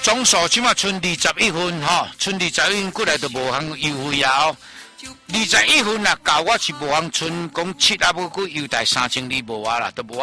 总数即马剩21分吼，剩21分过来就无通邮费啊。21分啊，到我是无通剩讲7啊，要去邮贷3200无啊啦，都无